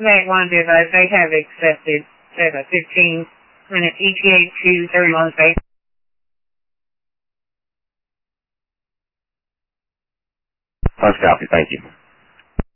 may want to advise they have accepted a 15-minute ETA to 31 State. First copy, thank you.